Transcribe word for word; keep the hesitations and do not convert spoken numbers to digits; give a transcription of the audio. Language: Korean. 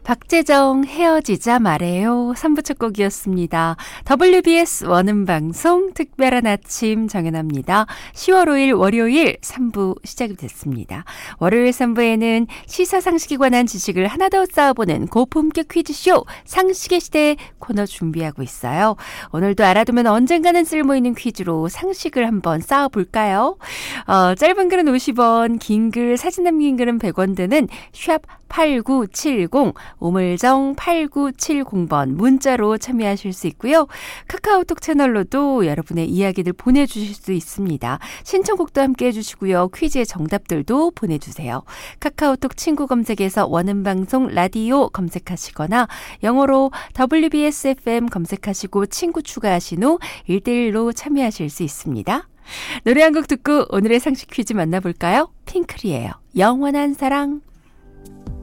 박재정 헤어지자 말해요. 삼 부 첫 곡이었습니다. 더블유비에스 원음방송 특별한 아침 정연합니다. 시월 오일 월요일 삼 부 시작이 됐습니다. 월요일 삼 부에는 시사상식에 관한 지식을 하나 더 쌓아보는 고품격 퀴즈쇼 상식의 시대 코너 준비하고 있어요. 오늘도 알아두면 언젠가는 쓸모있는 퀴즈로 상식을 한번 쌓아볼까요? 어, 짧은 글은 오십 원, 긴 글, 사진 남긴 글은 백 원 드는 샵 팔구칠공, 우물정 팔구칠공 번 문자로 참여하실 수 있고요. 카카오톡 채널로도 여러분의 이야기들 보내주실 수 있습니다. 신청곡도 함께 해주시고요. 퀴즈의 정답들도 보내주세요. 카카오톡 친구 검색에서 원음방송 라디오 검색하시거나 영어로 더블유비에스 에프엠 검색하시고 친구 추가하신 후 일 대일로 참여하실 수 있습니다. 노래 한 곡 듣고 오늘의 상식 퀴즈 만나볼까요? 핑클이에요. 영원한 사랑.